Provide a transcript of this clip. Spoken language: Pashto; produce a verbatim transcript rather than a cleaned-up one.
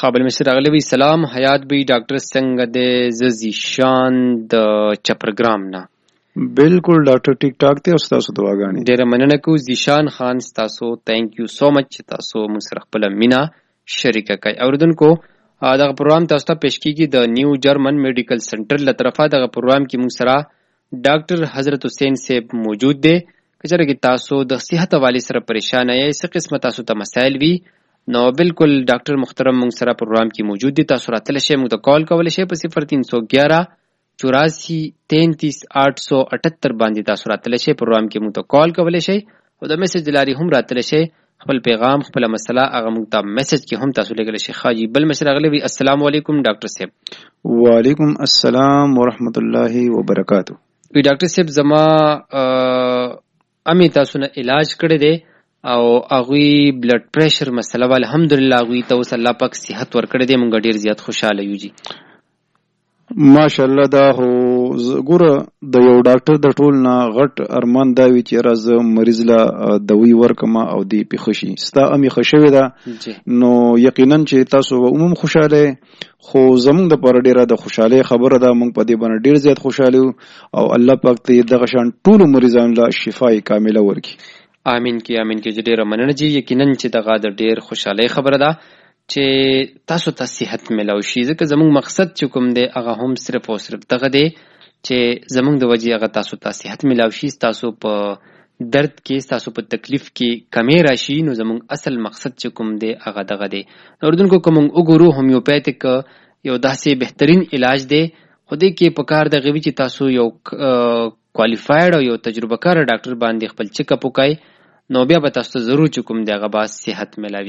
خابل مصر راغلی وی سلام حیات بی ډاکټر څنګه د زیشان د چپرګرام نه بالکل ډاکټر ټیک ټاک ته تاسو دعاګانې ډیره مننه کو زیشان خان تاسو تhank you so much تاسو موږ سره خپل مینا شریکه کوي اوردونکو دغه پروګرام تاسو ته پیش کیږي د نیو جرمن میډیکل سنټر له طرفه دغه پروګرام کې موږ سره ډاکټر حضرت حسین صاحب موجود دی کچره کې تاسو د صحت حواله سره پریشان یې څه قسمه تاسو ته مسائل وي نو بالکل ډاکټر محترم موږ سره پروګرام کې موجود دي تاسو راتل شئ موږ ته کال کولای شئ په صفر تین سو گیارہ چوراسی تینتیس آٹھ سو اٹھتر باندې تاسو راتل شئ پروګرام کې موږ ته کال کولای شئ او د میسج لاري هم راتل شئ خپل پیغام خپل مسله هغه موږ ته میسج کې هم تاسو لګل شئ خاجي بل مشر غلي وي السلام علیکم ډاکټر صاحب وعلیکم السلام ورحمت الله وبرکاتہ وی ډاکټر صاحب زما امي تاسو نه علاج کړی دی او اغوی بلډ پریشر مسله ول الحمدلله اغوی ته وس الله پاک صحت ورکړی دی مونږ ډیر زیات خوشاله یو جی ماشاءالله دا هو ګوره د یو ډاکټر د ټول نه غټ ارمان دا وی چې راز مریض لا دوی ورکما او دی پخشي ستا امي خشوي دا نو یقینا چې تاسو عموم خوشاله خو زمونږ د پر ډیره د خوشاله خبره ده مونږ په دې باندې ډیر زیات خوشاله او الله پاک ته دغه شان ټول مریضان لا شفای کامله ورکړي امین کی امین کی ډیره مننه جی یقینا چې دغه د ډیر خوشاله خبره ده چې تاسو ته صحت ملو شي ځکه زموږ مقصد چې کوم دی هغه هم صرف او صرف دغه دی چې زموږ د وجې هغه تاسو ته صحت ملو شي تاسو په درد کې تاسو په تکلیف کې کمی راشي نو زموږ اصل مقصد چې کوم دی هغه دغه دی اردن کو کوم وګورو هومیوپیتیک یو داسې بهترین علاج دی خو دې کې په کار د غوي چې تاسو یو کوالیفاید او یو تجربه کار ډاکټر باندې خپل چیک اپ وکای نو بیا به تاسو ضرور چې کوم دی هغه با صحت ملوي